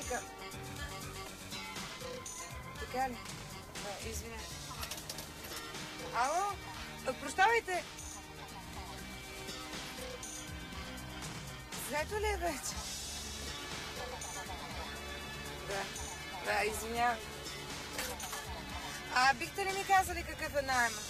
Така. Така ли? Да, извиня. Ало? Прощавайте! Заето ли е вече? Да, извинявам. Бихте ли ми казали какъв е найма?